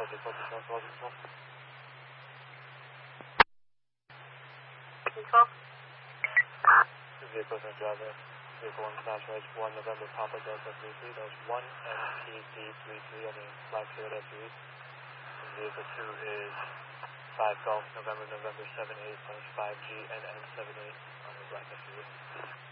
Vehicles and driver. Vehicle 1 slash reg 1 November Papa Delta 33. That was 1 MPD 33 on the flag field at 3. And vehicle 2 is 5 Golf November 78 /5G and N78 on the black SUV.